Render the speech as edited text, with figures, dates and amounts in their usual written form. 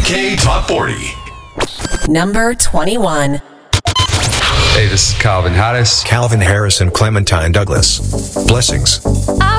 UK Top 40. Number 21. Hey, this is Calvin Harris. Calvin Harris and Clementine Douglas. Blessings. I